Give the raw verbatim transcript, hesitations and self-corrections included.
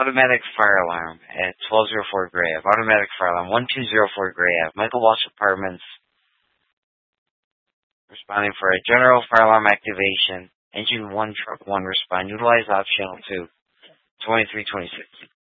Automatic fire alarm at twelve oh four Gray Ave. Automatic fire alarm one two zero four Gray Ave. Michael Walsh Apartments responding for a general fire alarm activation. Engine one, truck one, respond. Utilize op channel two. twenty-three twenty-six.